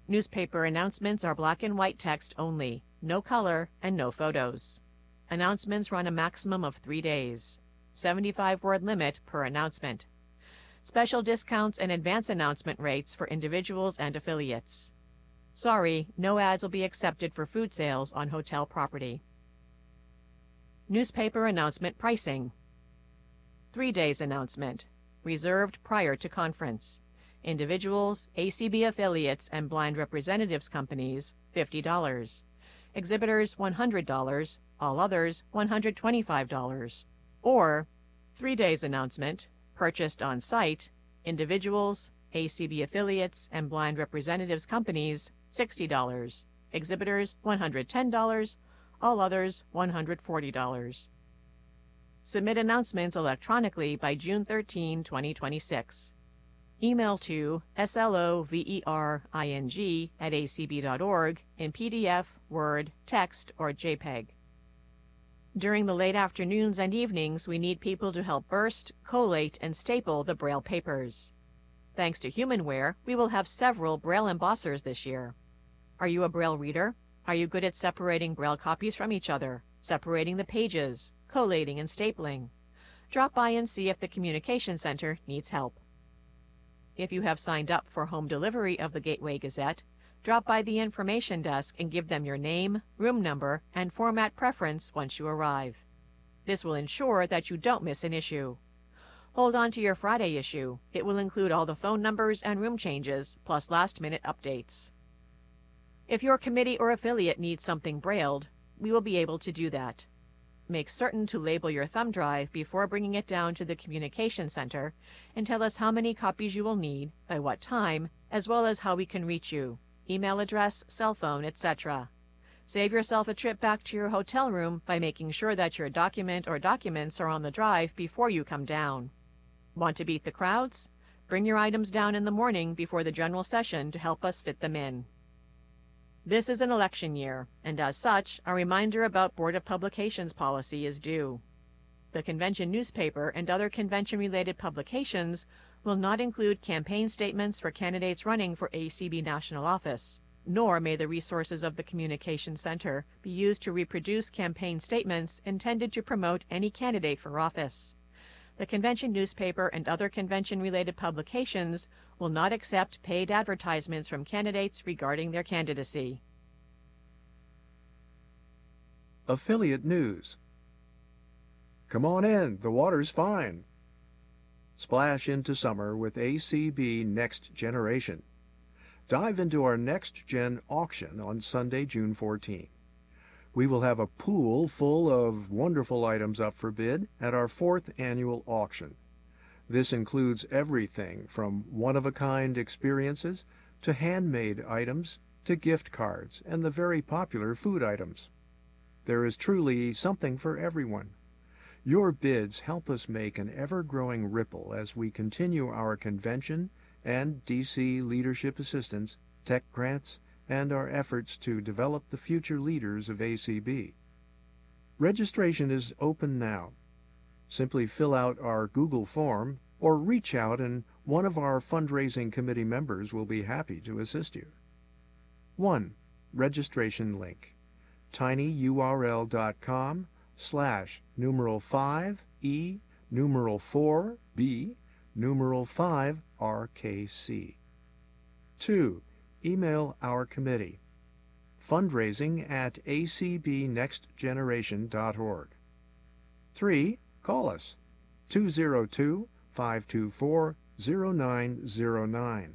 Newspaper announcements are black and white text only, no color and no photos. Announcements run a maximum of 3 days. 75-word limit per announcement. Special discounts and advance announcement rates for individuals and affiliates. Sorry, no ads will be accepted for food sales on hotel property. Newspaper announcement pricing. 3 days announcement. Reserved prior to conference. Individuals, ACB affiliates, and blind representatives companies, $50. Exhibitors, $100. All others, $125. Or 3 days announcement, purchased on site, individuals, ACB affiliates, and blind representatives companies, $60. Exhibitors, $110. All others, $140. Submit announcements electronically by June 13, 2026. Email to slovering@acb.org in PDF, Word, text, or JPEG. During the late afternoons and evenings, we need people to help burst, collate, and staple the Braille papers. Thanks to Humanware, we will have several Braille embossers this year. Are you a Braille reader? Are you good at separating Braille copies from each other, separating the pages, collating and stapling? Drop by and see if the Communication Center needs help. If you have signed up for home delivery of the Gateway Gazette, drop by the information desk and give them your name, room number, and format preference once you arrive. This will ensure that you don't miss an issue. Hold on to your Friday issue. It will include all the phone numbers and room changes, plus last-minute updates. If your committee or affiliate needs something brailled, we will be able to do that. Make certain to label your thumb drive before bringing it down to the Communication Center and tell us how many copies you will need, by what time, as well as how we can reach you, email address, cell phone, etc. Save yourself a trip back to your hotel room by making sure that your document or documents are on the drive before you come down. Want to beat the crowds? Bring your items down in the morning before the general session to help us fit them in. This is an election year, and as such, a reminder about Board of Publications policy is due. The convention newspaper and other convention-related publications will not include campaign statements for candidates running for ACB national office, nor may the resources of the Communication Center be used to reproduce campaign statements intended to promote any candidate for office. The convention newspaper and other convention-related publications will not accept paid advertisements from candidates regarding their candidacy. Affiliate news. Come on in, the water's fine. Splash into summer with ACB Next Generation. Dive into our Next Gen auction on Sunday, June 14. We will have a pool full of wonderful items up for bid at our 4th annual auction. This includes everything from one-of-a-kind experiences to handmade items to gift cards and the very popular food items. There is truly something for everyone. Your bids help us make an ever-growing ripple as we continue our convention and DC leadership assistance, tech grants, and our efforts to develop the future leaders of ACB. Registration is open now. Simply fill out our Google form or reach out and one of our fundraising committee members will be happy to assist you. 1. Registration link. tinyurl.com/4E4B5RKC. 2. Email our committee, fundraising@acbnextgeneration.org. 3. Call us, 202-524-0909.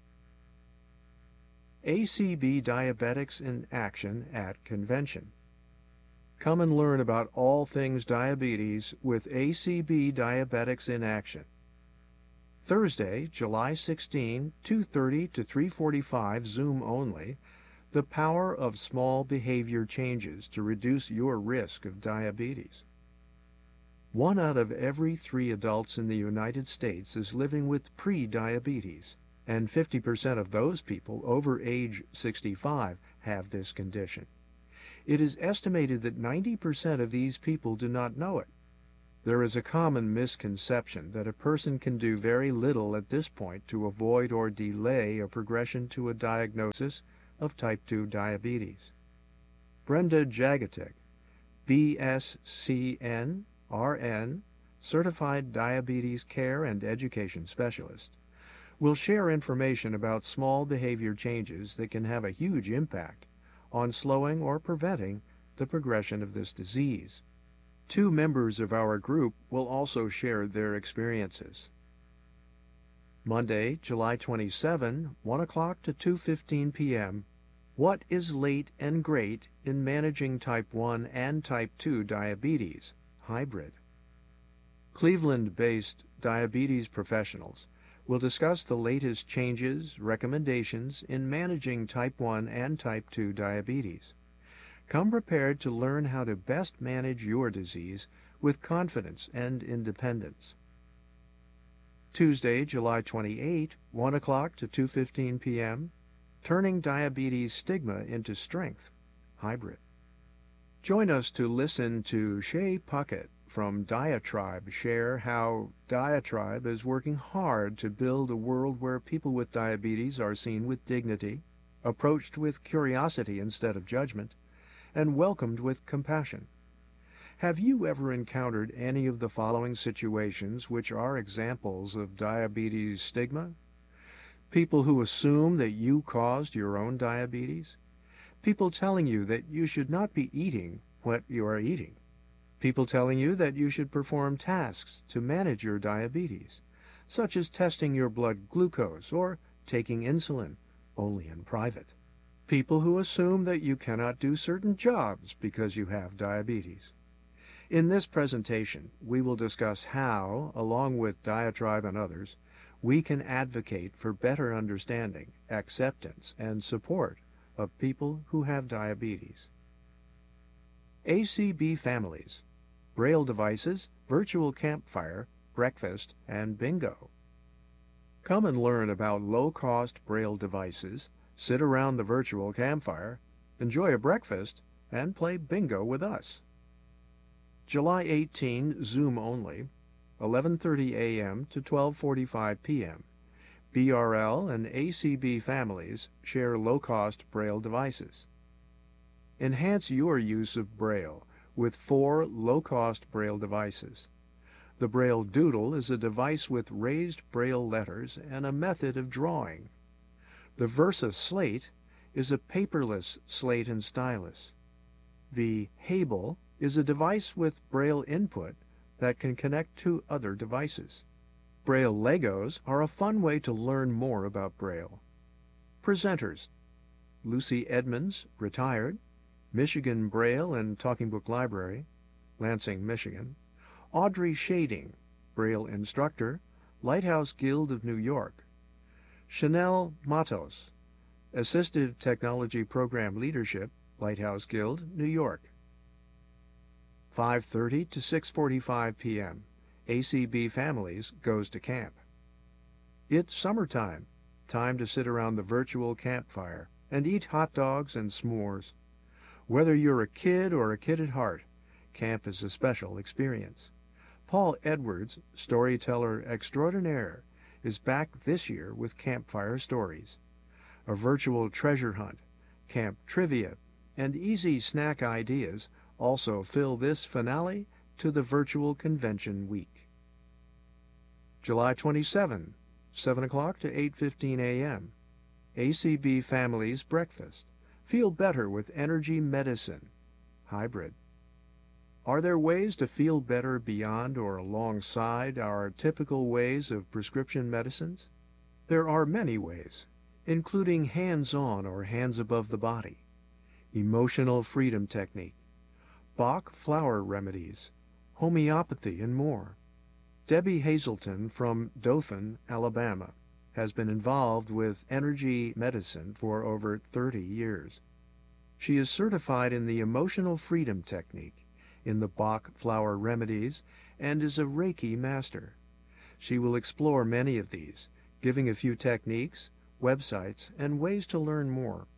ACB Diabetics in Action at Convention. Come and learn about all things diabetes with ACB Diabetics in Action. Thursday, July 16, 2:30 to 3:45, Zoom only, The Power of Small Behavior Changes to Reduce Your Risk of Diabetes. 1 out of every 3 adults in the United States is living with pre-diabetes, and 50% of those people over age 65 have this condition. It is estimated that 90% of these people do not know it. There is a common misconception that a person can do very little at this point to avoid or delay a progression to a diagnosis of type 2 diabetes. Brenda Jagatek, BSCN, RN, Certified Diabetes Care and Education Specialist, will share information about small behavior changes that can have a huge impact on slowing or preventing the progression of this disease. 2 members of our group will also share their experiences. Monday, July 27, 1 o'clock to 2:15 p.m. What is late and great in managing type 1 and type 2 diabetes, hybrid? Cleveland-based diabetes professionals will discuss the latest changes, recommendations in managing type 1 and type 2 diabetes. Come prepared to learn how to best manage your disease with confidence and independence. Tuesday, July 28, 1 o'clock to 2:15 p.m., Turning Diabetes Stigma into Strength, hybrid. Join us to listen to Shay Puckett from Diatribe share how Diatribe is working hard to build a world where people with diabetes are seen with dignity, approached with curiosity instead of judgment, and welcomed with compassion. Have you ever encountered any of the following situations which are examples of diabetes stigma? People who assume that you caused your own diabetes. People telling you that you should not be eating what you are eating. People telling you that you should perform tasks to manage your diabetes, such as testing your blood glucose or taking insulin, only in private. People who assume that you cannot do certain jobs because you have diabetes. In this presentation, we will discuss how, along with Diatribe and others, we can advocate for better understanding, acceptance, and support of people who have diabetes. ACB families, Braille devices, virtual campfire, breakfast, and bingo. Come and learn about low-cost Braille devices, sit around the virtual campfire, enjoy a breakfast, and play bingo with us. July 18, Zoom only, 11:30 a.m. to 12:45 p.m. BRL and ACB families share low-cost Braille devices. Enhance your use of Braille with 4 low-cost Braille devices. The Braille Doodle is a device with raised Braille letters and a method of drawing. The Versa Slate is a paperless slate and stylus. The Hable is a device with Braille input that can connect to other devices. Braille Legos are a fun way to learn more about Braille. Presenters: Lucy Edmonds, retired, Michigan Braille and Talking Book Library, Lansing, Michigan. Audrey Shading, Braille instructor, Lighthouse Guild of New York. Chanel Matos, Assistive Technology Program Leadership, Lighthouse Guild, New York. 5:30 to 6:45 p.m. ACB Families goes to camp. It's summertime, time to sit around the virtual campfire and eat hot dogs and s'mores. Whether you're a kid or a kid at heart, camp is a special experience. Paul Edwards, storyteller extraordinaire, is back this year with Campfire Stories. A virtual treasure hunt, camp trivia, and easy snack ideas also fill this finale to the virtual convention week. July 27, 7 o'clock to 8:15 a.m. ACB Families Breakfast. Feel better with energy medicine, hybrid. Are there ways to feel better beyond or alongside our typical ways of prescription medicines? There are many ways, including hands-on or hands above the body, emotional freedom technique, Bach flower remedies, homeopathy, and more. Debbie Hazelton from Dothan, Alabama, has been involved with energy medicine for over 30 years. She is certified in the emotional freedom technique, in the Bach flower remedies, and is a Reiki master. She will explore many of these, giving a few techniques, websites, and ways to learn more.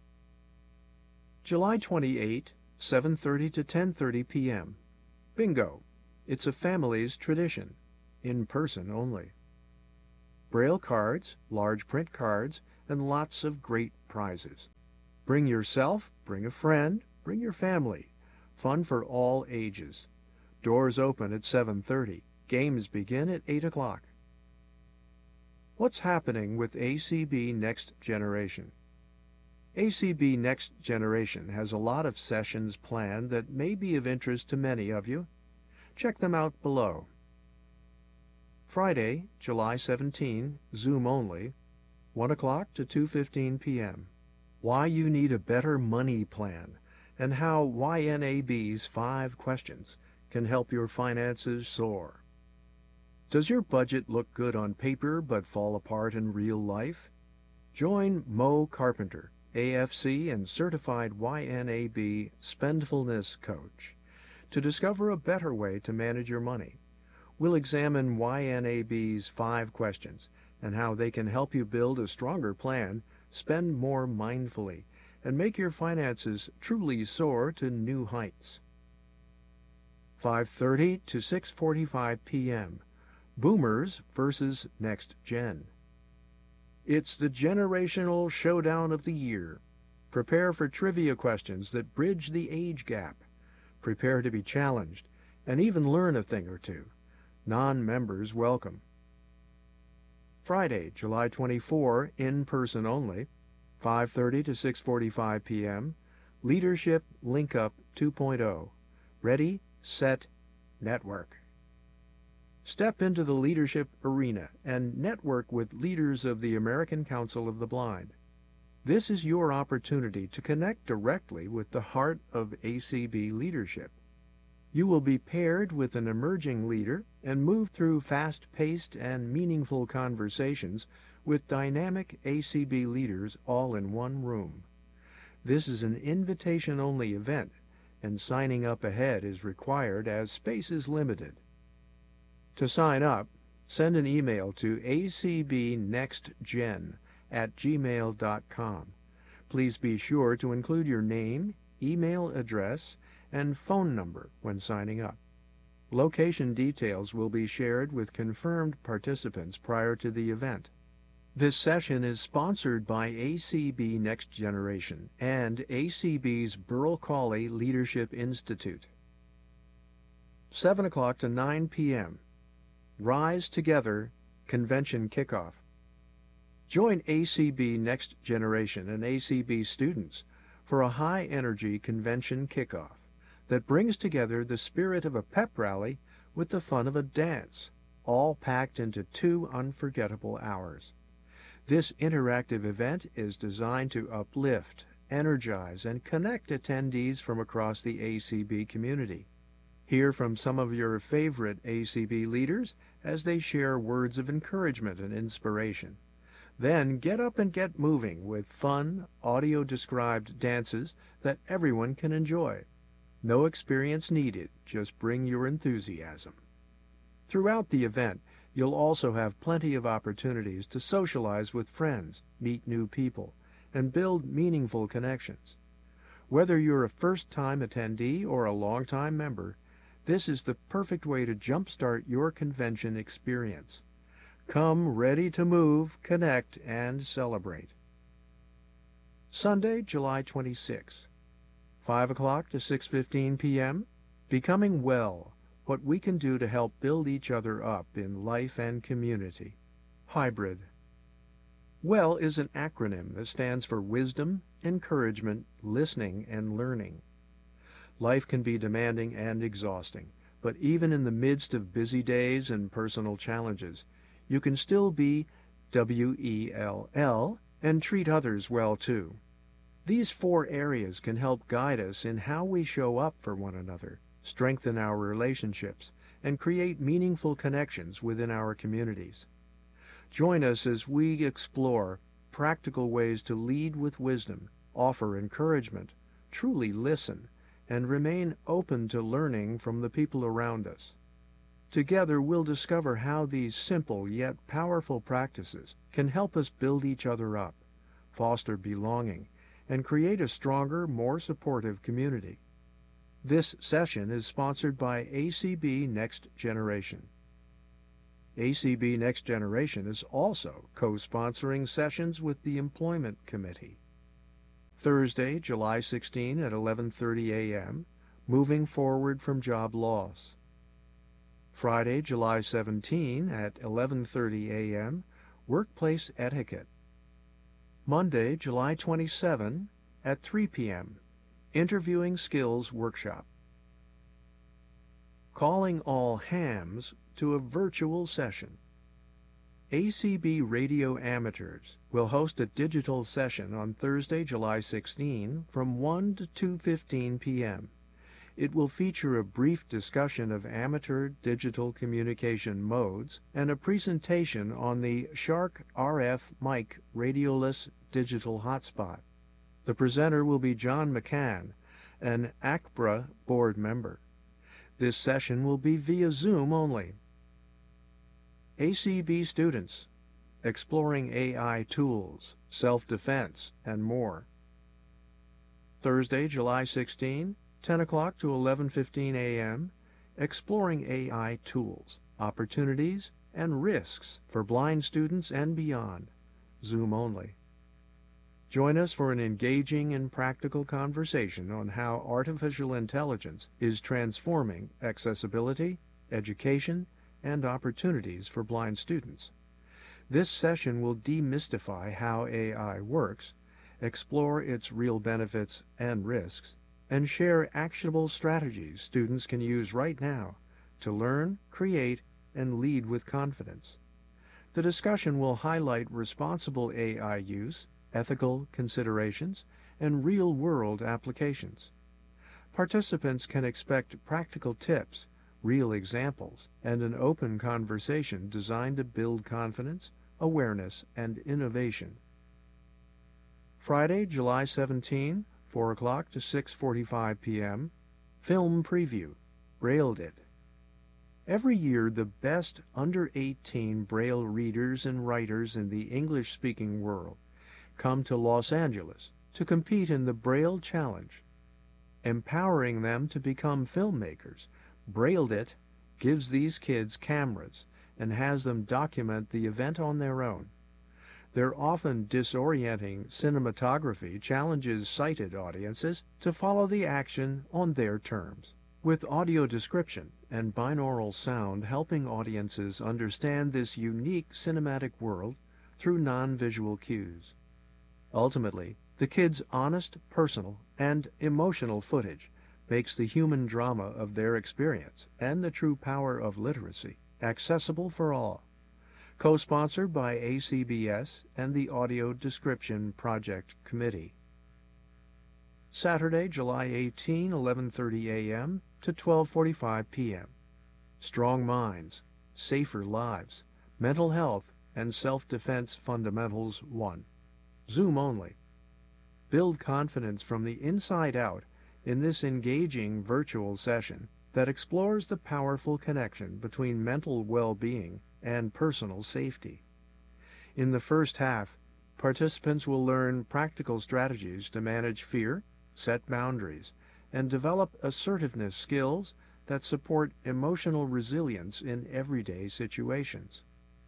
July 28, 7:30 to 10:30 p.m. Bingo. It's a family's tradition, in person only. Braille cards, large print cards, and lots of great prizes. Bring yourself, bring a friend, bring your family. Fun for all ages. Doors open at 7:30. Games begin at 8 o'clock. What's happening with ACB Next Generation? ACB Next Generation has a lot of sessions planned that may be of interest to many of you. Check them out below. Friday, July 17, Zoom only, 1 o'clock to 2:15 p.m. Why you need a better money plan and how YNAB's 5 questions can help your finances soar. Does your budget look good on paper but fall apart in real life? Join Mo Carpenter, AFC and certified YNAB Spendfulness Coach, to discover a better way to manage your money. We'll examine YNAB's 5 questions and how they can help you build a stronger plan, spend more mindfully, and make your finances truly soar to new heights. 5:30 to 6:45 p.m. Boomers versus Next Gen. It's the generational showdown of the year. Prepare for trivia questions that bridge the age gap. Prepare to be challenged and even learn a thing or two. Non-members welcome. Friday, July 24, in person only, 5:30 to 6:45 p.m. Leadership Link Up 2.0. Ready, set, network. Step into the leadership arena and network with leaders of the American Council of the Blind. This is your opportunity to connect directly with the heart of ACB leadership. You will be paired with an emerging leader and move through fast-paced and meaningful conversations with dynamic ACB leaders all in one room. This is an invitation-only event, and signing up ahead is required as space is limited. To sign up, send an email to acbnextgen@gmail.com. Please be sure to include your name, email address, and phone number when signing up. Location details will be shared with confirmed participants prior to the event. This session is sponsored by ACB Next Generation and ACB's Burl Cawley Leadership Institute. 7 o'clock to 9 p.m. Rise Together Convention Kickoff. Join ACB Next Generation and ACB students for a high-energy convention kickoff that brings together the spirit of a pep rally with the fun of a dance, all packed into 2 unforgettable hours. This interactive event is designed to uplift, energize, and connect attendees from across the ACB community. Hear from some of your favorite ACB leaders as they share words of encouragement and inspiration. Then get up and get moving with fun, audio-described dances that everyone can enjoy. No experience needed, just bring your enthusiasm. Throughout the event, you'll also have plenty of opportunities to socialize with friends, meet new people, and build meaningful connections. Whether you're a first-time attendee or a long-time member, this is the perfect way to jumpstart your convention experience. Come ready to move, connect, and celebrate. Sunday, July 26, 5 o'clock to 6:15 p.m. Becoming Well, what we can do to help build each other up in life and community. Hybrid. WELL is an acronym that stands for wisdom, encouragement, listening, and learning. Life can be demanding and exhausting, but even in the midst of busy days and personal challenges, you can still be WELL and treat others well too. These 4 areas can help guide us in how we show up for one another, strengthen our relationships, and create meaningful connections within our communities. Join us as we explore practical ways to lead with wisdom, offer encouragement, truly listen, and remain open to learning from the people around us. Together we'll discover how these simple yet powerful practices can help us build each other up, foster belonging, and create a stronger, more supportive community. This session is sponsored by ACB Next Generation. ACB Next Generation is also co-sponsoring sessions with the Employment Committee. Thursday, July 16 at 11:30 a.m., Moving Forward from Job Loss. Friday, July 17 at 11:30 a.m., Workplace Etiquette. Monday, July 27 at 3 p.m., Interviewing Skills Workshop. Calling all hams to a virtual session. ACB Radio Amateurs will host a digital session on Thursday, July 16 from 1 to 2:15 p.m. It will feature a brief discussion of amateur digital communication modes and a presentation on the Shark RF Mic Radioless Digital Hotspot. The presenter will be John McCann, an ACBRA board member. This session will be via Zoom only. ACB students, exploring AI tools, self-defense, and more. Thursday, July 16, 10 o'clock to 11:15 a.m., exploring AI tools, opportunities, and risks for blind students and beyond, Zoom only. Join us for an engaging and practical conversation on how artificial intelligence is transforming accessibility, education, and opportunities for blind students. This session will demystify how AI works, explore its real benefits and risks, and share actionable strategies students can use right now to learn, create, and lead with confidence. The discussion will highlight responsible AI use, ethical considerations, and real-world applications. Participants can expect practical tips, real examples, and an open conversation designed to build confidence, awareness, and innovation. Friday, July 17, 4 o'clock to 6:45 p.m., Film Preview, Brailled It. Every year, the best under-18 Braille readers and writers in the English-speaking world come to Los Angeles to compete in the Braille Challenge. Empowering them to become filmmakers, Brailled It gives these kids cameras and has them document the event on their own. Their often disorienting cinematography challenges sighted audiences to follow the action on their terms, with audio description and binaural sound helping audiences understand this unique cinematic world through non-visual cues. Ultimately, the kids' honest, personal, and emotional footage makes the human drama of their experience and the true power of literacy accessible for all. Co-sponsored by ACBS and the Audio Description Project Committee. Saturday, July 18, 11:30 a.m. to 12:45 p.m. Strong Minds, Safer Lives, Mental Health, and Self-Defense Fundamentals 1. Zoom only. Build confidence from the inside out in this engaging virtual session that explores the powerful connection between mental well-being and personal safety. In the first half, participants will learn practical strategies to manage fear, set boundaries, and develop assertiveness skills that support emotional resilience in everyday situations.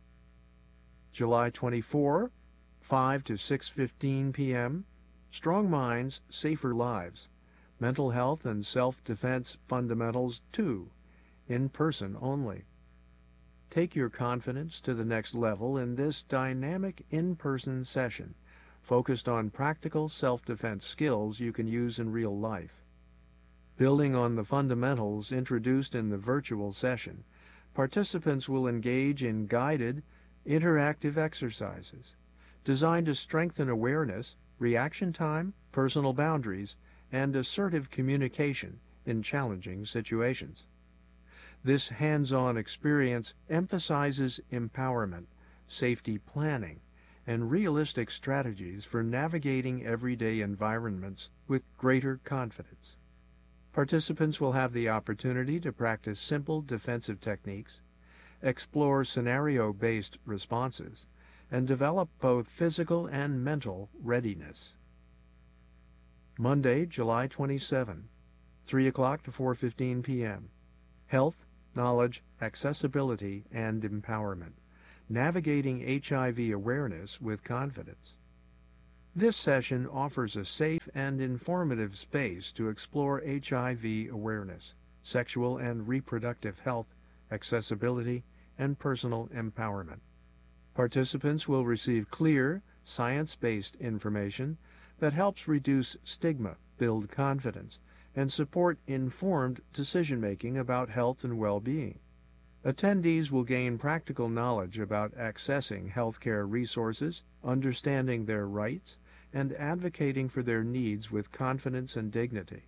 July 24, 5 to 6:15 p.m., Strong Minds, Safer Lives, Mental Health and Self-Defense Fundamentals 2, in person only. Take your confidence to the next level in this dynamic in-person session, focused on practical self-defense skills you can use in real life. Building on the fundamentals introduced in the virtual session, participants will engage in guided, interactive exercises designed to strengthen awareness, reaction time, personal boundaries, and assertive communication in challenging situations. This hands-on experience emphasizes empowerment, safety planning, and realistic strategies for navigating everyday environments with greater confidence. Participants will have the opportunity to practice simple defensive techniques, explore scenario-based responses, and develop both physical and mental readiness. Monday, July 27, 3 o'clock to 4:15 p.m. Health, Knowledge, Accessibility, and Empowerment. Navigating HIV Awareness with Confidence. This session offers a safe and informative space to explore HIV awareness, sexual and reproductive health, accessibility, and personal empowerment. Participants will receive clear, science-based information that helps reduce stigma, build confidence, and support informed decision-making about health and well-being. Attendees will gain practical knowledge about accessing healthcare resources, understanding their rights, and advocating for their needs with confidence and dignity.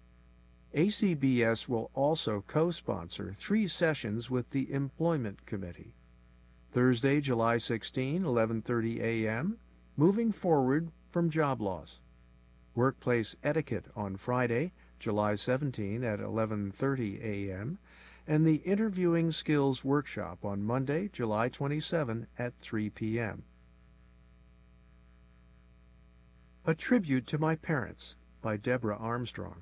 ACBS will also co-sponsor 3 sessions with the Employment Committee. Thursday, July 16, 11:30 a.m., Moving Forward from Job Loss. Workplace Etiquette on Friday, July 17 at 11:30 a.m., and the Interviewing Skills Workshop on Monday, July 27 at 3 p.m. A Tribute to My Parents by Deborah Armstrong.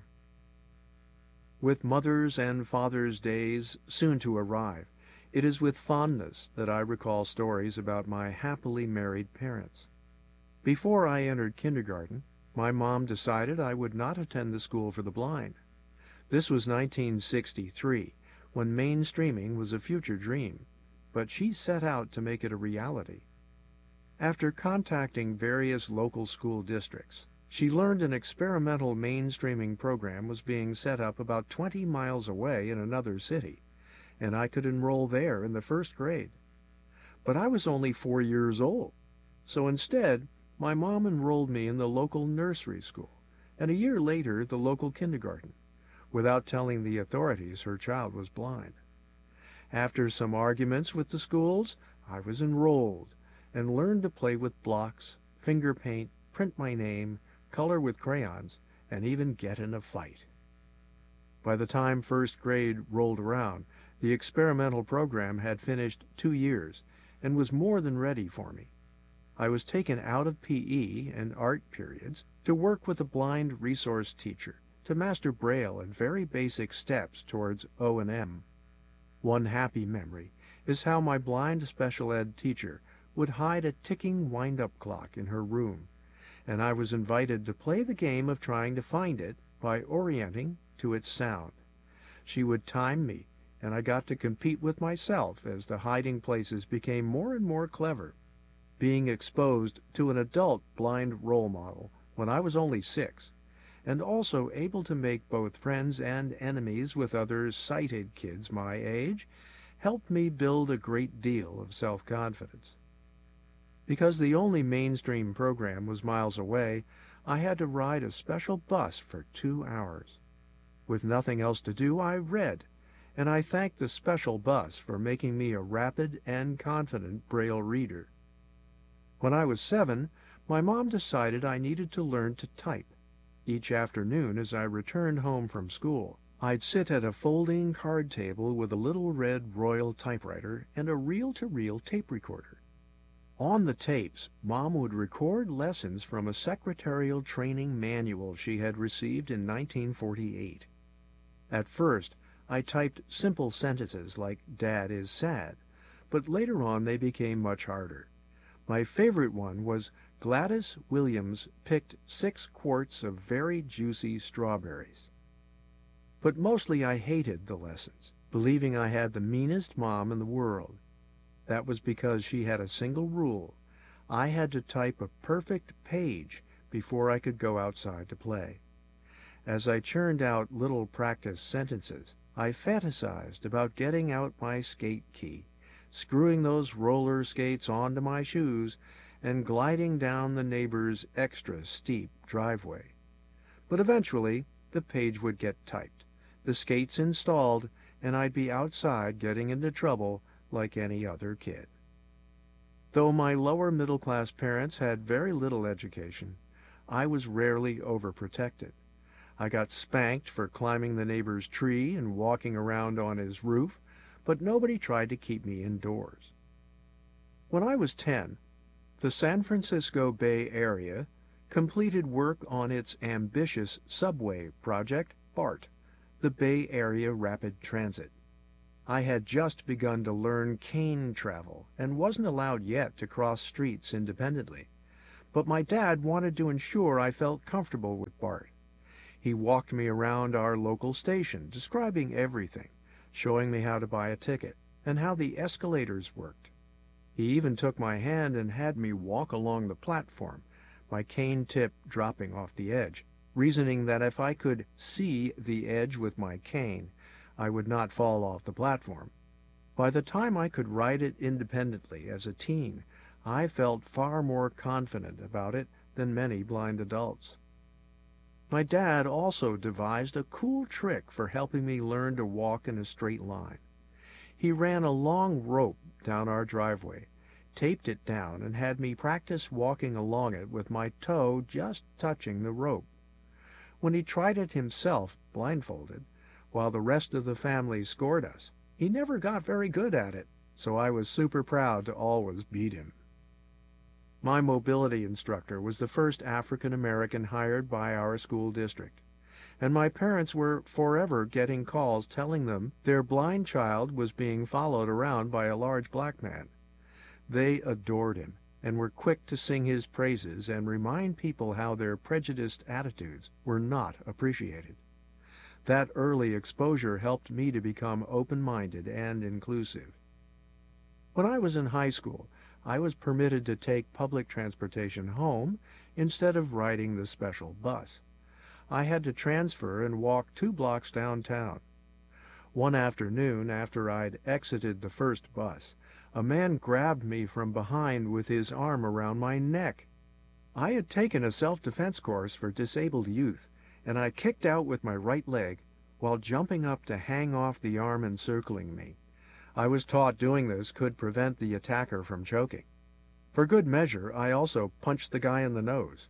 With Mother's and Father's Days soon to arrive, it is with fondness that I recall stories about my happily married parents. Before I entered kindergarten, my mom decided I would not attend the school for the blind. This was 1963, when mainstreaming was a future dream, but she set out to make it a reality. After contacting various local school districts, she learned an experimental mainstreaming program was being set up about 20 miles away in another city, and I could enroll there in the 1st grade. But I was only 4 years old, so instead, my mom enrolled me in the local nursery school, and a year later the local kindergarten, without telling the authorities her child was blind. After some arguments with the schools, I was enrolled and learned to play with blocks, finger paint, print my name, color with crayons, and even get in a fight. By the time 1st grade rolled around, the experimental program had finished 2 years and was more than ready for me. I was taken out of PE and art periods to work with a blind resource teacher to master Braille and very basic steps towards O&M. One happy memory is how my blind special ed teacher would hide a ticking wind-up clock in her room, and I was invited to play the game of trying to find it by orienting to its sound. She would time me, and I got to compete with myself as the hiding places became more and more clever. Being exposed to an adult blind role model when I was only 6, and also able to make both friends and enemies with other sighted kids my age, helped me build a great deal of self-confidence. Because the only mainstream program was miles away, I had to ride a special bus for 2 hours. With nothing else to do, I read, and I thanked the special bus for making me a rapid and confident Braille reader. When I was 7, my mom decided I needed to learn to type. Each afternoon as I returned home from school, I'd sit at a folding card table with a little red Royal typewriter and a reel-to-reel tape recorder. On the tapes, Mom would record lessons from a secretarial training manual she had received in 1948. At first, I typed simple sentences like, "Dad is sad," but later on they became much harder. My favorite one was, "Gladys Williams picked 6 quarts of very juicy strawberries." But mostly I hated the lessons, believing I had the meanest mom in the world. That was because she had a single rule. I had to type a perfect page before I could go outside to play. As I churned out little practice sentences, I fantasized about getting out my skate key, screwing those roller skates onto my shoes, and gliding down the neighbor's extra steep driveway. But eventually, the page would get typed, the skates installed, and I'd be outside getting into trouble like any other kid. Though my lower middle-class parents had very little education, I was rarely overprotected. I got spanked for climbing the neighbor's tree and walking around on his roof, but nobody tried to keep me indoors. When I was 10, the San Francisco Bay Area completed work on its ambitious subway project, BART, the Bay Area Rapid Transit. I had just begun to learn cane travel and wasn't allowed yet to cross streets independently, but my dad wanted to ensure I felt comfortable with Bart. He walked me around our local station, describing everything, showing me how to buy a ticket and how the escalators worked. He even took my hand and had me walk along the platform, my cane tip dropping off the edge, reasoning that if I could see the edge with my cane, I would not fall off the platform. By the time I could ride it independently as a teen, I felt far more confident about it than many blind adults. My dad also devised a cool trick for helping me learn to walk in a straight line. He ran a long rope down our driveway, taped it down, and had me practice walking along it with my toe just touching the rope. When he tried it himself, blindfolded, while the rest of the family scored us, he never got very good at it, so I was super proud to always beat him. My mobility instructor was the first African American hired by our school district, and my parents were forever getting calls telling them their blind child was being followed around by a large black man. They adored him and were quick to sing his praises and remind people how their prejudiced attitudes were not appreciated. That early exposure helped me to become open-minded and inclusive. When I was in high school, I was permitted to take public transportation home instead of riding the special bus. I had to transfer and walk 2 blocks downtown. One afternoon, after I'd exited the first bus, a man grabbed me from behind with his arm around my neck. I had taken a self-defense course for disabled youth, and I kicked out with my right leg while jumping up to hang off the arm encircling me. I was taught doing this could prevent the attacker from choking. For good measure, I also punched the guy in the nose.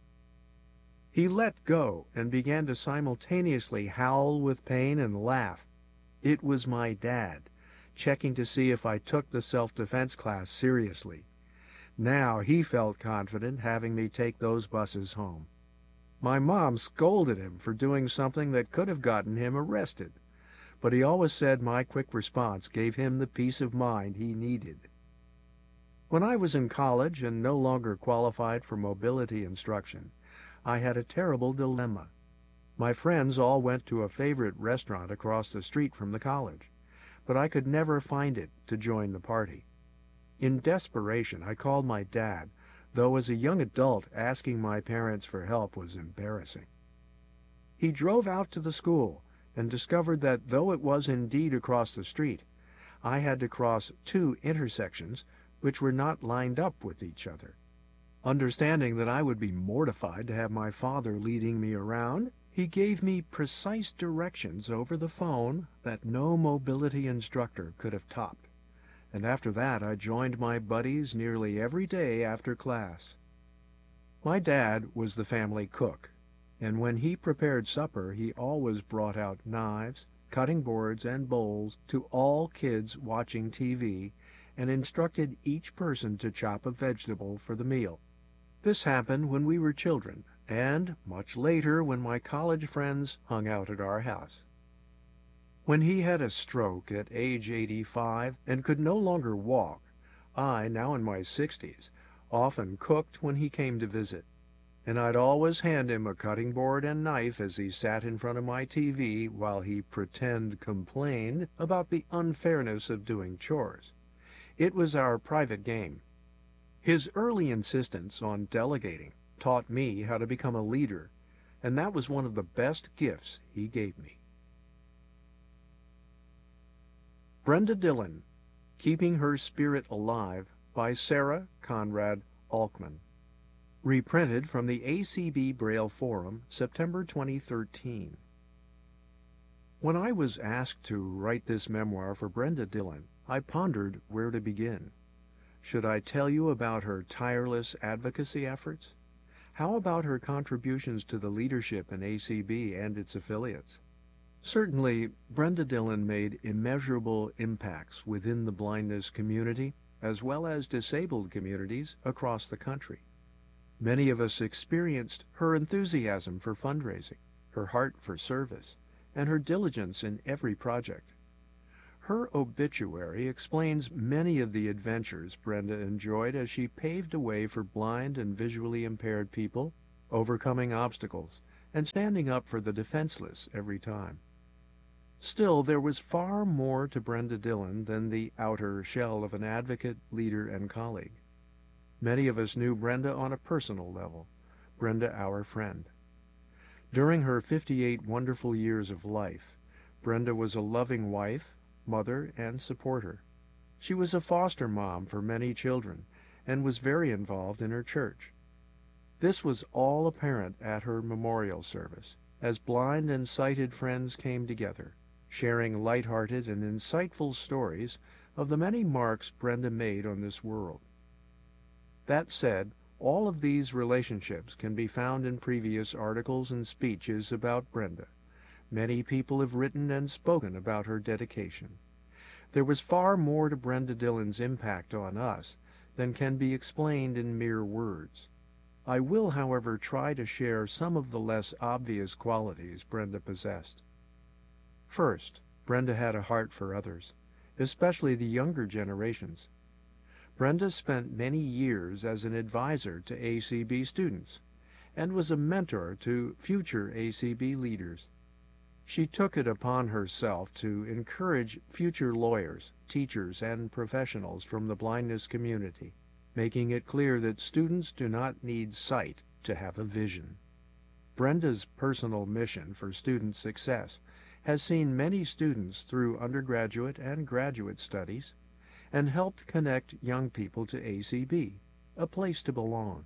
He let go and began to simultaneously howl with pain and laugh. It was my dad, checking to see if I took the self-defense class seriously. Now he felt confident having me take those buses home. My mom scolded him for doing something that could have gotten him arrested, but he always said my quick response gave him the peace of mind he needed. When I was in college and no longer qualified for mobility instruction, I had a terrible dilemma. My friends all went to a favorite restaurant across the street from the college, but I could never find it to join the party. In desperation, I called my dad, though as a young adult asking my parents for help was embarrassing. He drove out to the school and discovered that though it was indeed across the street, I had to cross 2 intersections which were not lined up with each other. Understanding that I would be mortified to have my father leading me around, he gave me precise directions over the phone that no mobility instructor could have topped. And after that, I joined my buddies nearly every day after class. My dad was the family cook, and when he prepared supper, he always brought out knives, cutting boards, and bowls to all kids watching TV and instructed each person to chop a vegetable for the meal. This happened when we were children, and much later when my college friends hung out at our house. When he had a stroke at age 85 and could no longer walk, I, now in my 60s, often cooked when he came to visit, and I'd always hand him a cutting board and knife as he sat in front of my TV while he complained about the unfairness of doing chores. It was our private game. His early insistence on delegating taught me how to become a leader, and that was one of the best gifts he gave me. Brenda Dillon, Keeping Her Spirit Alive, by Sarah Conrad Alkman. Reprinted from the ACB Braille Forum, September 2013. When I was asked to write this memoir for Brenda Dillon, I pondered where to begin. Should I tell you about her tireless advocacy efforts? How about her contributions to the leadership in ACB and its affiliates? Certainly, Brenda Dillon made immeasurable impacts within the blindness community, as well as disabled communities across the country. Many of us experienced her enthusiasm for fundraising, her heart for service, and her diligence in every project. Her obituary explains many of the adventures Brenda enjoyed as she paved a way for blind and visually impaired people, overcoming obstacles, and standing up for the defenseless every time. Still, there was far more to Brenda Dillon than the outer shell of an advocate, leader, and colleague. Many of us knew Brenda on a personal level, Brenda our friend. During her 58 wonderful years of life, Brenda was a loving wife, mother, and supporter. She was a foster mom for many children and was very involved in her church. This was all apparent at her memorial service, as blind and sighted friends came together, sharing light-hearted and insightful stories of the many marks Brenda made on this world. That said, all of these relationships can be found in previous articles and speeches about Brenda. Many people have written and spoken about her dedication. There was far more to Brenda Dillon's impact on us than can be explained in mere words. I will, however, try to share some of the less obvious qualities Brenda possessed. First, Brenda had a heart for others, especially the younger generations. Brenda spent many years as an advisor to ACB students and was a mentor to future ACB leaders. She took it upon herself to encourage future lawyers, teachers, and professionals from the blindness community, making it clear that students do not need sight to have a vision. Brenda's personal mission for student success has seen many students through undergraduate and graduate studies and helped connect young people to ACB, a place to belong.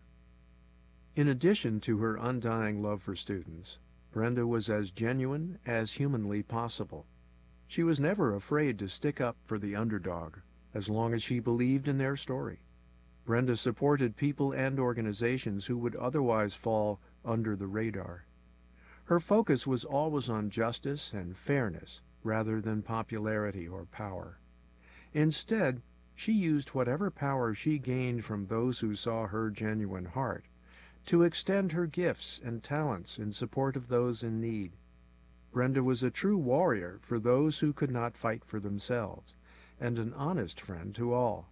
In addition to her undying love for students, Brenda was as genuine as humanly possible. She was never afraid to stick up for the underdog, as long as she believed in their story. Brenda supported people and organizations who would otherwise fall under the radar. Her focus was always on justice and fairness rather than popularity or power. Instead, she used whatever power she gained from those who saw her genuine heart to extend her gifts and talents in support of those in need. Brenda was a true warrior for those who could not fight for themselves, and an honest friend to all.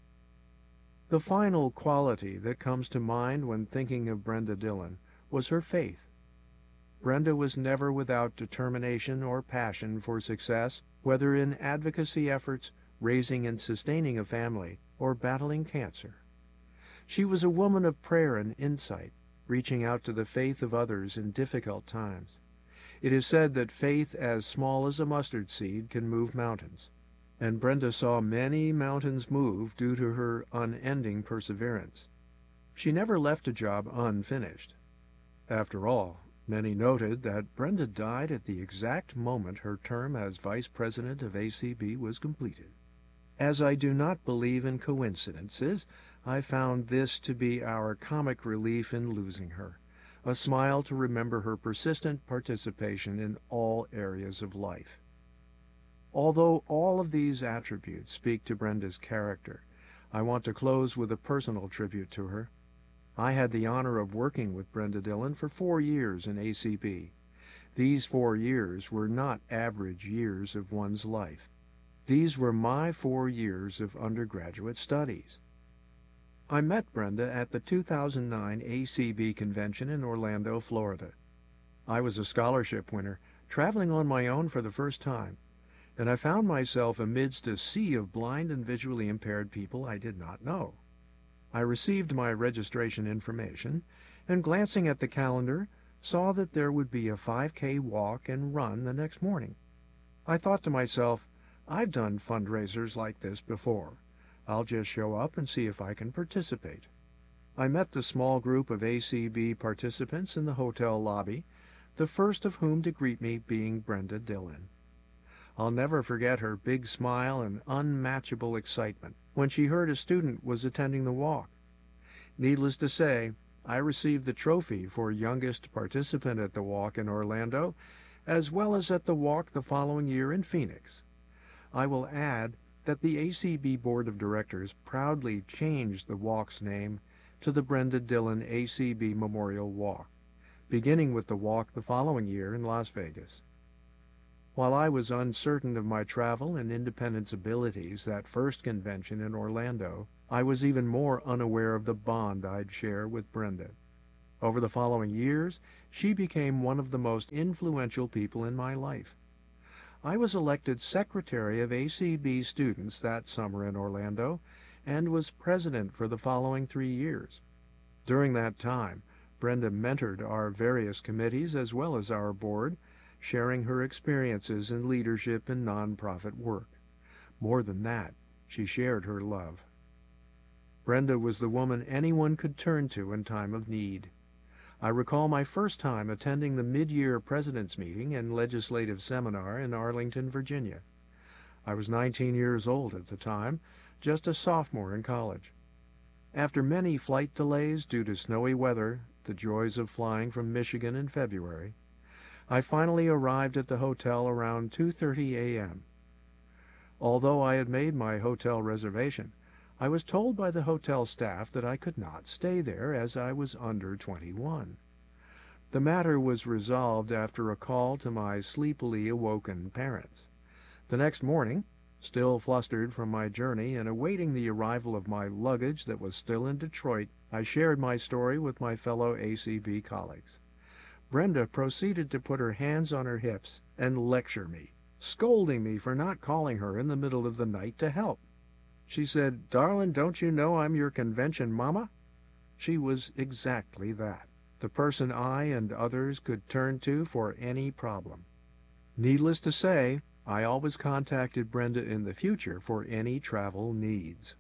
The final quality that comes to mind when thinking of Brenda Dillon was her faith. Brenda was never without determination or passion for success, whether in advocacy efforts, raising and sustaining a family, or battling cancer. She was a woman of prayer and insight, reaching out to the faith of others in difficult times. It is said that faith as small as a mustard seed can move mountains, and Brenda saw many mountains move due to her unending perseverance. She never left a job unfinished. After all, many noted that Brenda died at the exact moment her term as vice president of ACB was completed. As I do not believe in coincidences, I found this to be our comic relief in losing her, a smile to remember her persistent participation in all areas of life. Although all of these attributes speak to Brenda's character, I want to close with a personal tribute to her. I had the honor of working with Brenda Dillon for 4 years in ACB. These 4 years were not average years of one's life. These were my 4 years of undergraduate studies. I met Brenda at the 2009 ACB convention in Orlando, Florida. I was a scholarship winner, traveling on my own for the first time, and I found myself amidst a sea of blind and visually impaired people I did not know. I received my registration information, and glancing at the calendar, saw that there would be a 5K walk and run the next morning. I thought to myself, I've done fundraisers like this before. I'll just show up and see if I can participate. I met the small group of ACB participants in the hotel lobby, the first of whom to greet me being Brenda Dillon. I'll never forget her big smile and unmatchable excitement when she heard a student was attending the walk. Needless to say, I received the trophy for youngest participant at the walk in Orlando, as well as at the walk the following year in Phoenix. I will add that the ACB Board of Directors proudly changed the walk's name to the Brenda Dillon ACB Memorial Walk, beginning with the walk the following year in Las Vegas. While I was uncertain of my travel and independence abilities that first convention in Orlando, I was even more unaware of the bond I'd share with Brenda. Over the following years, she became one of the most influential people in my life. I was elected secretary of ACB students that summer in Orlando and was president for the following 3 years. During that time, Brenda mentored our various committees as well as our board, sharing her experiences in leadership and nonprofit work. More than that, she shared her love. Brenda was the woman anyone could turn to in time of need. I recall my first time attending the mid-year president's meeting and legislative seminar in Arlington, Virginia. I was 19 years old at the time, just a sophomore in college. After many flight delays due to snowy weather, the joys of flying from Michigan in February, I finally arrived at the hotel around 2:30 a.m. Although I had made my hotel reservation, I was told by the hotel staff that I could not stay there as I was under 21. The matter was resolved after a call to my sleepily awoken parents. The next morning, still flustered from my journey and awaiting the arrival of my luggage that was still in Detroit, I shared my story with my fellow ACB colleagues. Brenda proceeded to put her hands on her hips and lecture me, scolding me for not calling her in the middle of the night to help. She said, "Darlin', don't you know I'm your convention mama?" She was exactly that, the person I and others could turn to for any problem. Needless to say, I always contacted Brenda in the future for any travel needs.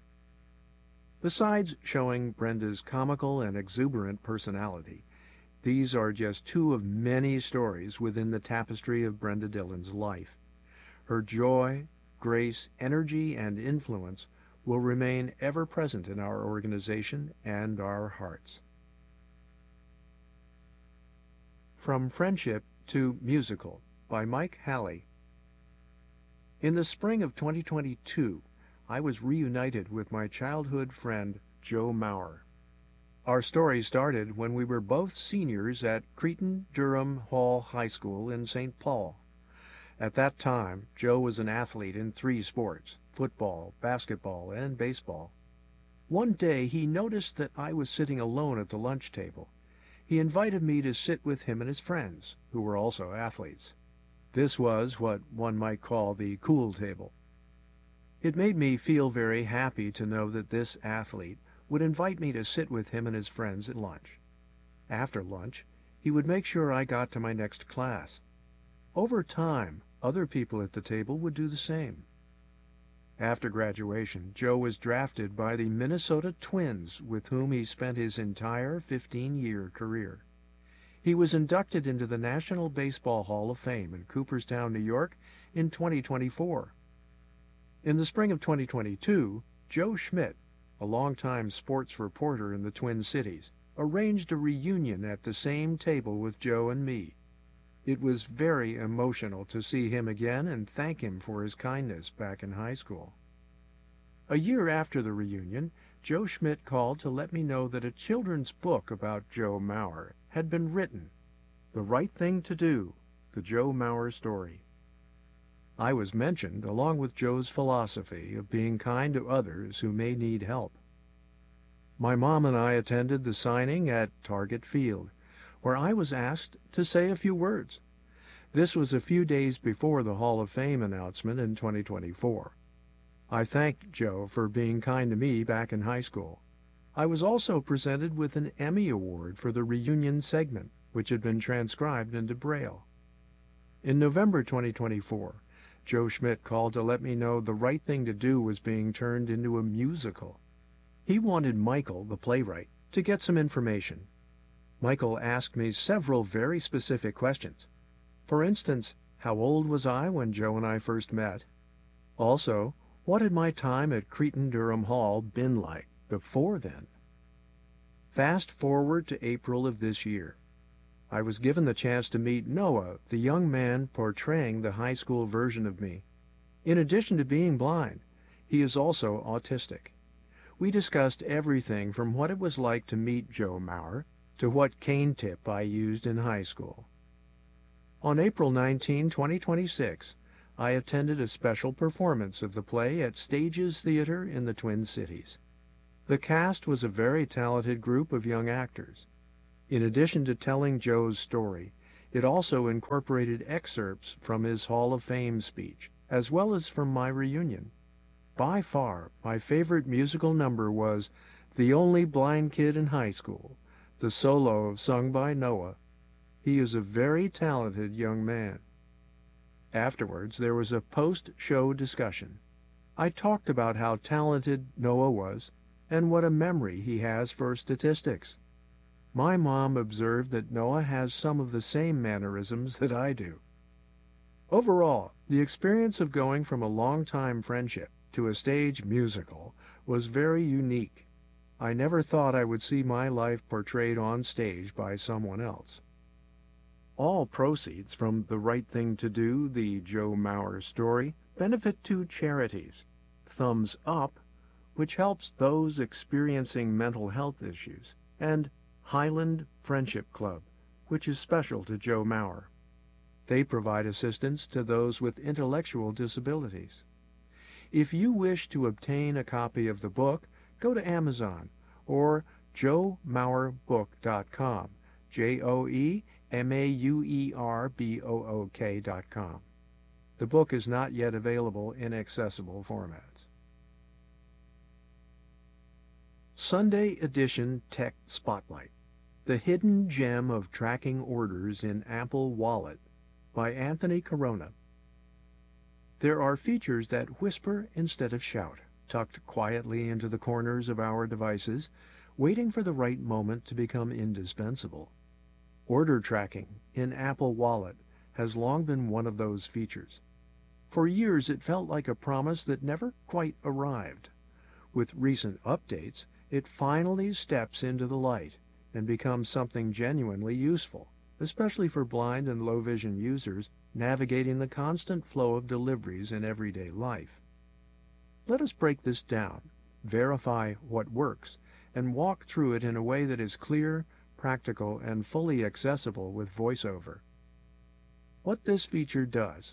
Besides showing Brenda's comical and exuberant personality, these are just two of many stories within the tapestry of Brenda Dillon's life. Her joy, grace, energy, and influence will remain ever present in our organization and our hearts. From Friendship to Musical by Mike Halley. In the spring of 2022, I was reunited with my childhood friend, Joe Maurer. Our story started when we were both seniors at Cretin-Durham Hall High School in St. Paul. At that time, Joe was an athlete in 3 sports, football, basketball, and baseball. One day he noticed that I was sitting alone at the lunch table. He invited me to sit with him and his friends, who were also athletes. This was what one might call the cool table. It made me feel very happy to know that this athlete would invite me to sit with him and his friends at lunch. After lunch, he would make sure I got to my next class. Over time, other people at the table would do the same. After graduation, Joe was drafted by the Minnesota Twins, with whom he spent his entire 15-year career. He was inducted into the National Baseball Hall of Fame in Cooperstown, New York, in 2024. In the spring of 2022, Joe Schmidt, a longtime sports reporter in the Twin Cities, arranged a reunion at the same table with Joe and me. It was very emotional to see him again and thank him for his kindness back in high school. A year after the reunion, Joe Schmidt called to let me know that a children's book about Joe Maurer had been written, The Right Thing to Do, the Joe Maurer story. I was mentioned along with Joe's philosophy of being kind to others who may need help. My mom and I attended the signing at Target Field, where I was asked to say a few words. This was a few days before the Hall of Fame announcement in 2024. I thanked Joe for being kind to me back in high school. I was also presented with an Emmy Award for the reunion segment, which had been transcribed into Braille. In November 2024, Joe Schmidt called to let me know The Right Thing to Do was being turned into a musical. He wanted Michael, the playwright, to get some information. Michael asked me several very specific questions. For instance, how old was I when Joe and I first met? Also, what had my time at Cretin-Durham Hall been like before then? Fast forward to April of this year. I was given the chance to meet Noah, the young man portraying the high school version of me. In addition to being blind, he is also autistic. We discussed everything from what it was like to meet Joe Maurer to what cane tip I used in high school. On April 19, 2026, I attended a special performance of the play at Stages Theater in the Twin Cities. The cast was a very talented group of young actors. In addition to telling Joe's story, it also incorporated excerpts from his Hall of Fame speech, as well as from my reunion. By far, my favorite musical number was The Only Blind Kid in High School, the solo sung by Noah. He is a very talented young man. Afterwards, there was a post-show discussion. I talked about how talented Noah was and what a memory he has for statistics. My mom observed that Noah has some of the same mannerisms that I do. Overall, the experience of going from a long-time friendship to a stage musical was very unique. I never thought I would see my life portrayed on stage by someone else. All proceeds from The Right Thing to Do, the Joe Mauer story, benefit two charities: Thumbs Up, which helps those experiencing mental health issues, and Highland Friendship Club, which is special to Joe Mauer. They provide assistance to those with intellectual disabilities. If you wish to obtain a copy of the book, go to Amazon or joemauerbook.com, joemauerbook.com. The book is not yet available in accessible formats. Sunday Edition Tech Spotlight: The Hidden Gem of Tracking Orders in Apple Wallet by Anthony Corona. There are features that whisper instead of shout, tucked quietly into the corners of our devices, waiting for the right moment to become indispensable. Order tracking in Apple Wallet has long been one of those features. For years it felt like a promise that never quite arrived. With recent updates, it finally steps into the light and becomes something genuinely useful, especially for blind and low-vision users navigating the constant flow of deliveries in everyday life. Let us break this down, verify what works, and walk through it in a way that is clear, practical, and fully accessible with VoiceOver. What this feature does: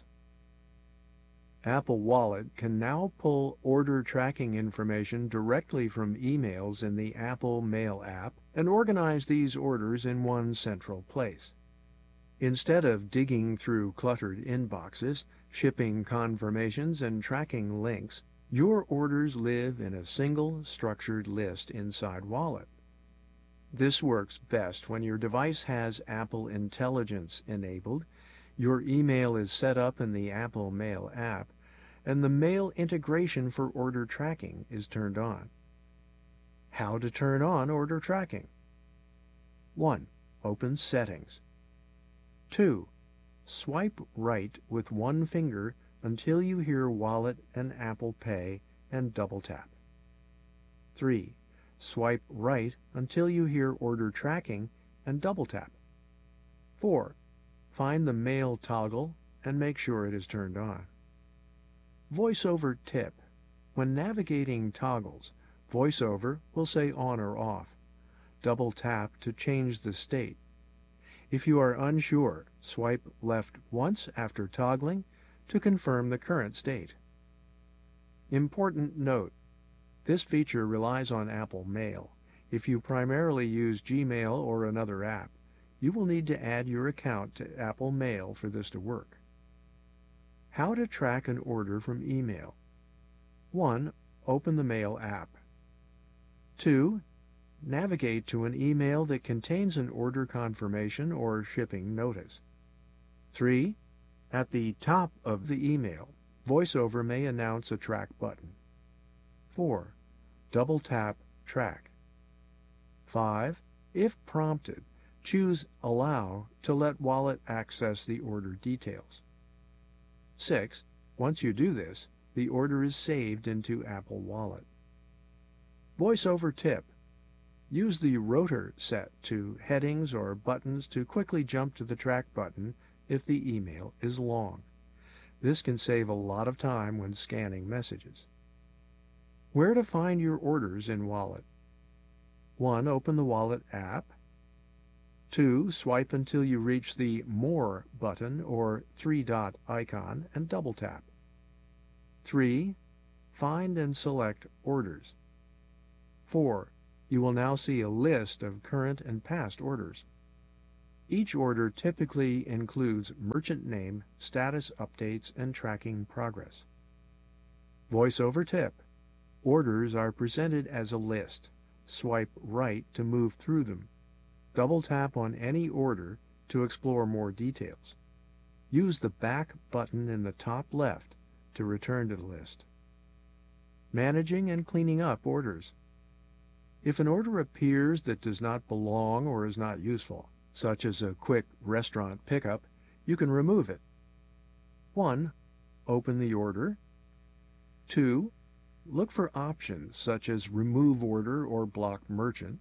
Apple Wallet can now pull order tracking information directly from emails in the Apple Mail app and organize these orders in one central place. Instead of digging through cluttered inboxes, shipping confirmations, and tracking links, your orders live in a single structured list inside Wallet. This works best when your device has Apple Intelligence enabled, your email is set up in the Apple Mail app, and the mail integration for order tracking is turned on. How to turn on order tracking: 1. Open Settings. 2. Swipe right with one finger until you hear Wallet and Apple Pay and double tap. 3. Swipe right until you hear Order Tracking and double tap. 4. Find the Mail toggle and make sure it is turned on. VoiceOver tip: when navigating toggles, VoiceOver will say on or off. Double tap to change the state. If you are unsure, swipe left once after toggling to confirm the current state. Important note: this feature relies on Apple Mail. If you primarily use Gmail or another app, you will need to add your account to Apple Mail for this to work. How to track an order from email: 1. Open the Mail app. 2. Navigate to an email that contains an order confirmation or shipping notice. 3. At the top of the email, VoiceOver may announce a track button. 4. Double tap Track. 5. If prompted, choose Allow to let Wallet access the order details. 6. Once you do this, the order is saved into Apple Wallet. VoiceOver tip: use the rotor set to headings or buttons to quickly jump to the track button if the email is long. This can save a lot of time when scanning messages. Where to find your orders in Wallet: 1. Open the Wallet app. 2. Swipe until you reach the More button or three-dot icon and double tap. 3. Find and select Orders. 4. You will now see a list of current and past orders. Each order typically includes merchant name, status updates, and tracking progress. VoiceOver tip. Orders are presented as a list. Swipe right to move through them. Double tap on any order to explore more details. Use the back button in the top left to return to the list. Managing and cleaning up orders. If an order appears that does not belong or is not useful, such as a quick restaurant pickup, you can remove it. 1. Open the order. 2. Look for options such as Remove Order or Block Merchant.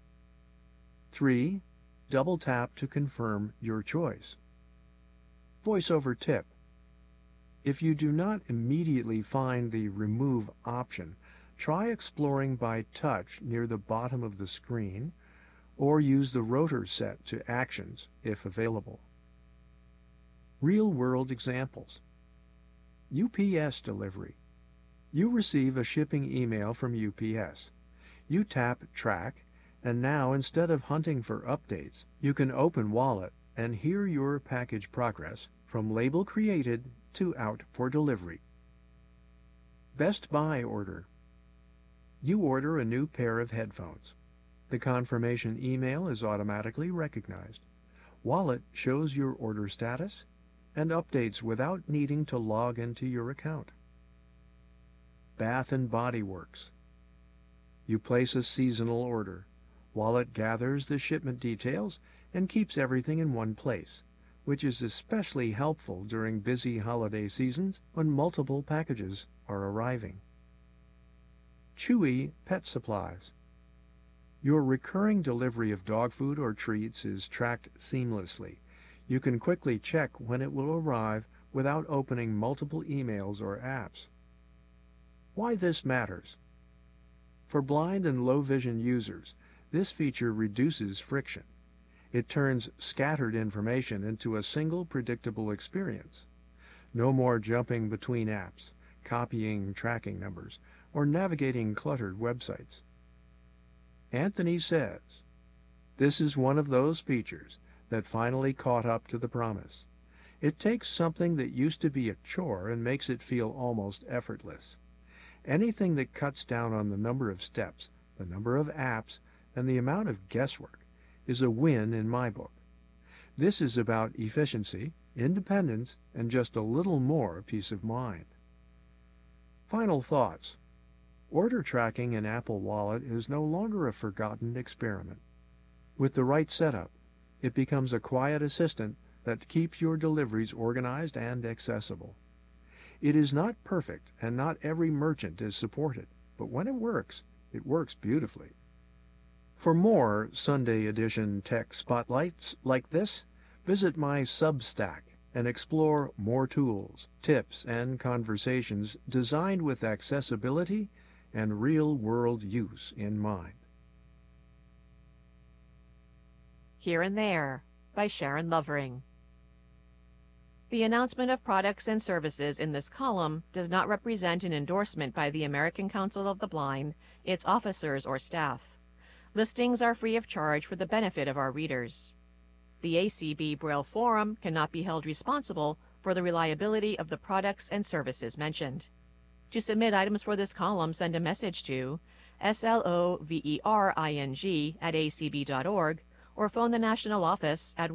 3. Double tap to confirm your choice. VoiceOver tip. If you do not immediately find the Remove option, try exploring by touch near the bottom of the screen, or use the rotor set to Actions if available. Real-world examples. UPS delivery. You receive a shipping email from UPS. You tap Track, and now instead of hunting for updates, you can open Wallet and hear your package progress from label created to out for delivery. Best Buy order. You order a new pair of headphones. The confirmation email is automatically recognized. Wallet shows your order status and updates without needing to log into your account. Bath and Body Works. You place a seasonal order. Wallet gathers the shipment details and keeps everything in one place, which is especially helpful during busy holiday seasons when multiple packages are arriving. Chewy Pet Supplies. Your recurring delivery of dog food or treats is tracked seamlessly. You can quickly check when it will arrive without opening multiple emails or apps. Why this matters? For blind and low vision users, this feature reduces friction. It turns scattered information into a single predictable experience. No more jumping between apps, copying tracking numbers, or navigating cluttered websites. Anthony says, "This is one of those features that finally caught up to the promise. It takes something that used to be a chore and makes it feel almost effortless. Anything that cuts down on the number of steps, the number of apps, and the amount of guesswork is a win in my book. This is about efficiency, independence, and just a little more peace of mind." Final thoughts. Order tracking in Apple Wallet is no longer a forgotten experiment. With the right setup, it becomes a quiet assistant that keeps your deliveries organized and accessible. It is not perfect, and not every merchant is supported, but when it works beautifully. For more Sunday edition tech spotlights like this, visit my Substack and explore more tools, tips, and conversations designed with accessibility and real-world use in mind. Here and There by Sharon Lovering. The announcement of products and services in this column does not represent an endorsement by the American Council of the Blind, its officers, or staff. Listings are free of charge for the benefit of our readers. The ACB Braille Forum cannot be held responsible for the reliability of the products and services mentioned. To submit items for this column, send a message to slovering@acb.org or phone the national office at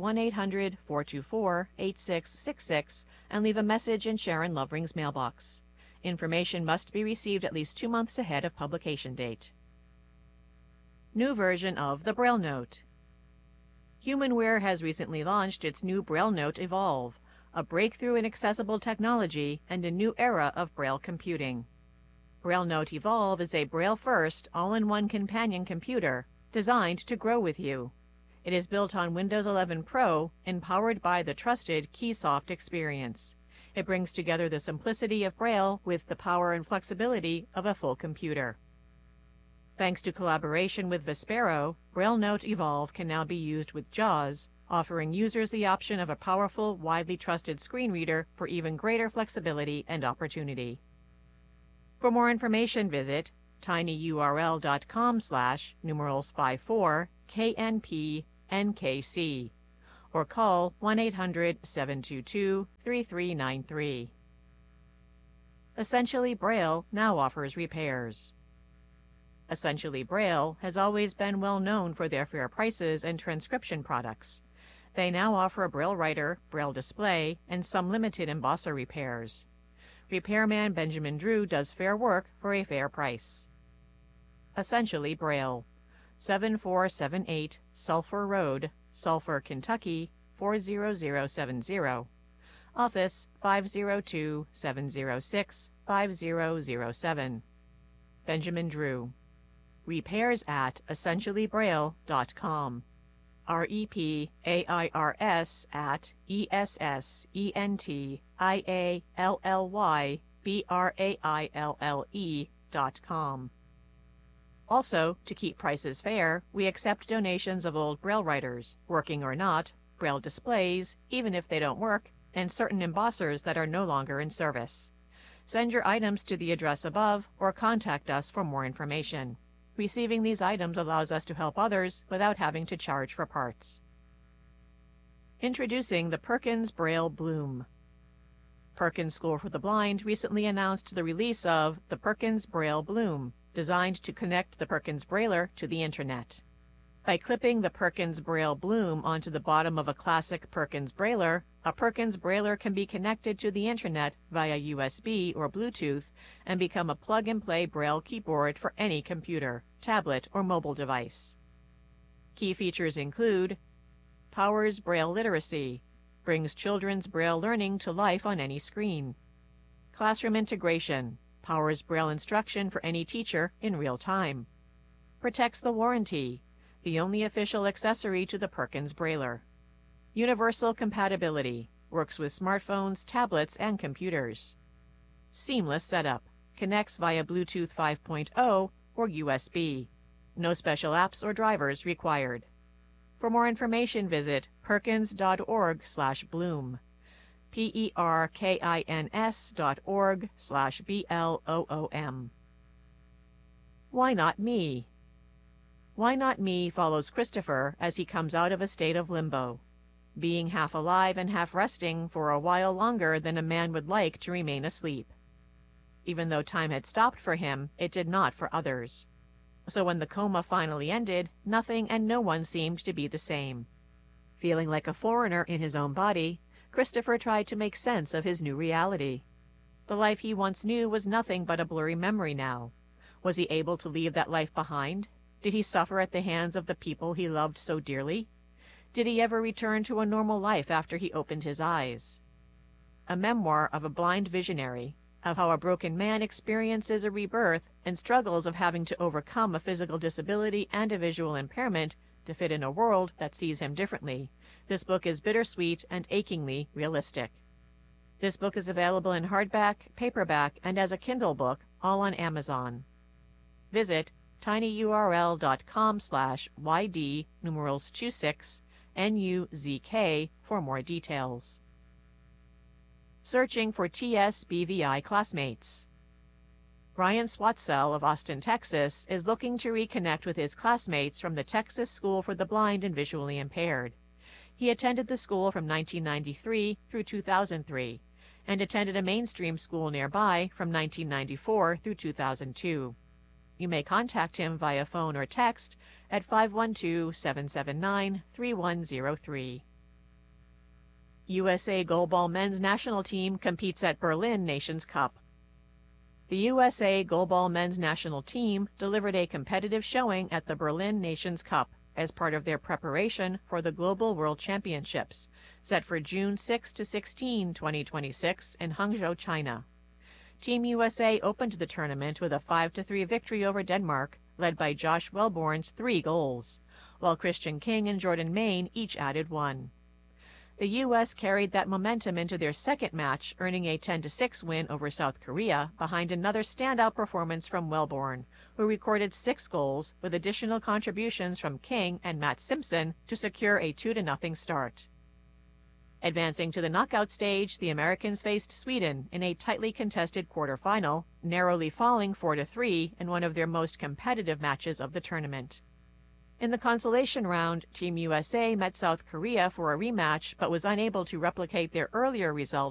1-800-424-8666 and leave a message in Sharon Lovering's mailbox. Information must be received at least 2 months ahead of publication date. New version of the Braille Note. Humanware has recently launched its new Braille Note Evolve, a breakthrough in accessible technology and a new era of Braille computing. Braille Note Evolve is a Braille-first, all-in-one companion computer designed to grow with you. It is built on Windows 11 Pro and powered by the trusted Keysoft experience. It brings together the simplicity of Braille with the power and flexibility of a full computer. Thanks to collaboration with Vispero, Braille Note Evolve can now be used with JAWS, offering users the option of a powerful, widely trusted screen reader for even greater flexibility and opportunity. For more information, visit tinyurl.com/54KNPNKC or call 1-800-722-3393. Essentially Braille now offers repairs. Essentially Braille has always been well known for their fair prices and transcription products. They now offer a Braille writer, Braille display, and some limited embosser repairs. Repairman Benjamin Drew does fair work for a fair price. Essentially Braille, 7478 Sulphur Road, Sulphur, Kentucky 40070. Office 502-706-5007. Benjamin Drew. Repairs at essentiallybraille.com. REPAIRS at ESSENTIALLYBRAILLE.com. Also, to keep prices fair, we accept donations of old Braille writers, working or not, Braille displays, even if they don't work, and certain embossers that are no longer in service. Send your items to the address above or contact us for more information. Receiving these items allows us to help others without having to charge for parts. Introducing the Perkins Braille Bloom. Perkins School for the Blind recently announced the release of the Perkins Braille Bloom, designed to connect the Perkins Brailler to the Internet. By clipping the Perkins Braille Bloom onto the bottom of a classic Perkins Brailler, a Perkins Brailler can be connected to the Internet via USB or Bluetooth and become a plug-and-play Braille keyboard for any computer, tablet, or mobile device. Key features include powers Braille literacy, brings children's Braille learning to life on any screen. Classroom integration, powers Braille instruction for any teacher in real time. Protects the warranty, the only official accessory to the Perkins Brailler. Universal compatibility, works with smartphones, tablets, and computers. Seamless setup, connects via Bluetooth 5.0 or USB. No special apps or drivers required. For more information, visit perkins.org/bloom. perkins.org/BLOOM. Why Not Me? Why Not Me follows Christopher as he comes out of a state of limbo, being half alive and half resting for a while longer than a man would like to remain asleep. Even though time had stopped for him, it did not for others. So when the coma finally ended, nothing and no one seemed to be the same. Feeling like a foreigner in his own body, Christopher tried to make sense of his new reality. The life he once knew was nothing but a blurry memory now. Was he able to leave that life behind? Did he suffer at the hands of the people he loved so dearly? Did he ever return to a normal life after he opened his eyes? A memoir of a blind visionary, of how a broken man experiences a rebirth and struggles of having to overcome a physical disability and a visual impairment to fit in a world that sees him differently. This book is bittersweet and achingly realistic. This book is available in hardback, paperback, and as a Kindle book, all on Amazon. Visit tinyurl.com/YD26NUZK for more details. Searching for TSBVI classmates. Ryan Swatsell of Austin, Texas, is looking to reconnect with his classmates from the Texas School for the Blind and Visually Impaired. He attended the school from 1993 through 2003 and attended a mainstream school nearby from 1994 through 2002. You may contact him via phone or text at 512-779-3103. USA Goalball men's national team competes at Berlin Nations Cup. The USA Goalball men's national team delivered a competitive showing at the Berlin Nations Cup as part of their preparation for the Global World Championships, set for June 6 to 16, 2026 in Hangzhou, China. Team USA opened the tournament with a 5-3 victory over Denmark, led by Josh Wellborn's 3 goals, while Christian King and Jordan Main each added 1. The U.S. carried that momentum into their second match, earning a 10-6 win over South Korea, behind another standout performance from Wellborn, who recorded 6 goals, with additional contributions from King and Matt Simpson to secure a 2-0 start. Advancing to the knockout stage, the Americans faced Sweden in a tightly contested quarterfinal, narrowly falling 4-3 in one of their most competitive matches of the tournament. In the consolation round, Team USA met South Korea for a rematch but was unable to replicate their earlier result